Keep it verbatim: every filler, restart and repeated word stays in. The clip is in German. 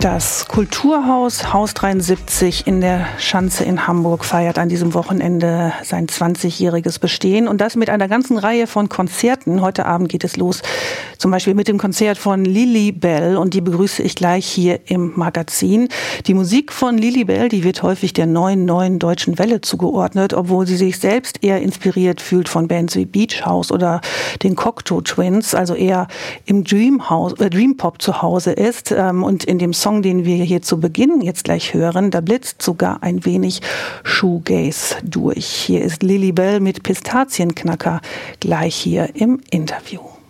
Das Kulturhaus Haus dreiundsiebzig in der Schanze in Hamburg feiert an diesem Wochenende sein zwanzigjähriges Bestehen und das mit einer ganzen Reihe von Konzerten. Heute Abend geht es los, zum Beispiel mit dem Konzert von Lilibelle und die begrüße ich gleich hier im Magazin. Die Musik von Lilibelle, die wird häufig der neuen, neuen deutschen Welle zugeordnet, obwohl sie sich selbst eher inspiriert fühlt von Bands wie Beach House oder den Cocteau Twins, also eher im Dream House, äh, Dream Pop zu Hause ist. Ähm, und in dem Song, den wir hier zu Beginn jetzt gleich hören, da blitzt sogar ein wenig Shoegaze durch. Hier ist Lilibelle mit Pistazienknacker gleich hier im Interview.